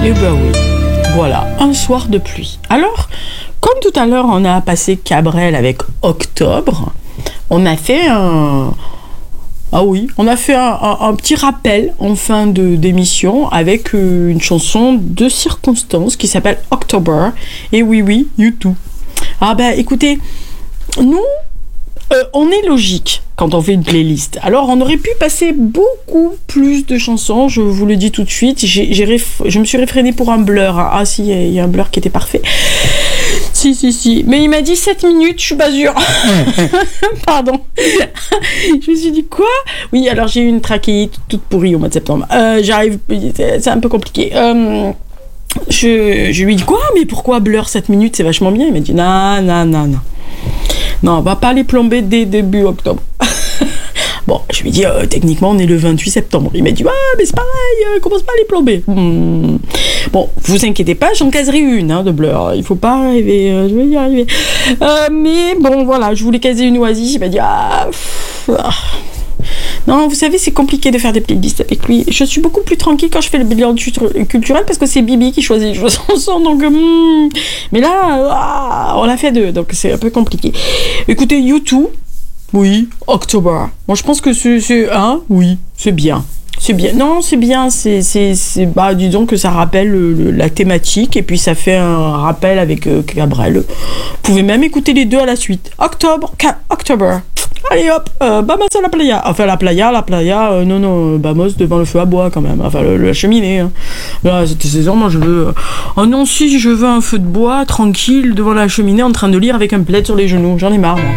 Et ben oui, voilà, un soir de pluie. Alors, comme tout à l'heure, on a passé Cabrel avec Octobre, on a fait un petit rappel en fin d'émission avec une chanson de circonstance qui s'appelle October. Et oui, U2. Ah ben, écoutez, nous, on est logique quand on fait une playlist. Alors, on aurait pu passer beaucoup plus de chansons, je vous le dis tout de suite. Je me suis réfrénée pour un Blur. Ah si, il y a un Blur qui était parfait. Si. Mais il m'a dit 7 minutes, je suis pas sûre. Pardon. Je me suis dit, quoi ? Oui, alors j'ai eu une trachéite toute pourrie au mois de septembre. C'est un peu compliqué. Je lui dis, quoi ? Mais pourquoi Blur 7 minutes, c'est vachement bien. Il m'a dit, non. Non, on va pas les plomber dès début octobre. Bon, je lui ai dit, techniquement, on est le 28 septembre. Il m'a dit, mais c'est pareil, commence pas à les plomber. Bon, vous inquiétez pas, j'en caserai une de Blur. Il faut pas arriver, je vais y arriver. Mais bon, voilà, je voulais caser une Oasis. Il m'a dit, Non, vous savez, c'est compliqué de faire des playlists avec lui. Je suis beaucoup plus tranquille quand je fais le bilan culturel parce que c'est Bibi qui choisit les chansons. Donc, mais là, on l'a fait deux, donc c'est un peu compliqué. Écoutez, U2, oui, October. Moi, je pense que oui, c'est bien. C'est bien. Non, c'est bien. Disons que ça rappelle la thématique et puis ça fait un rappel avec Cabrel. Vous pouvez même écouter les deux à la suite. October. Allez hop, vamos à la playa. Enfin, la playa, non, vamos devant le feu à bois quand même. Enfin, la cheminée. Hein. Là, cette saison, moi, je veux... non, si, je veux un feu de bois tranquille devant la cheminée en train de lire avec un plaid sur les genoux. J'en ai marre, moi.